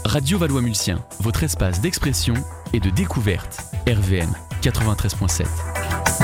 Radio Valois-Mulsien, votre espace d'expression et de découverte. RVM 93.7.